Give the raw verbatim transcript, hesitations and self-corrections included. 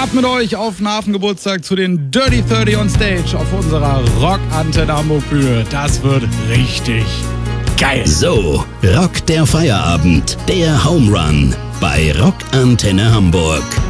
Ab mit euch auf den Hafengeburtstag zu den Dirty dreißig on Stage auf unserer Rockantenne Hamburg-Bühne. Das wird richtig geil. So, Rock der Feierabend, der Home Run bei Rockantenne Hamburg.